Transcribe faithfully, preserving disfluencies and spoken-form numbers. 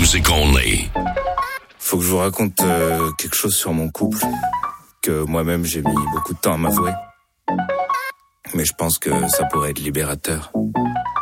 music only. Faut que je vous raconte euh, quelque chose sur mon couple que moi-même j'ai mis beaucoup de temps à m'avouer. Mais je pense que ça pourrait être libérateur.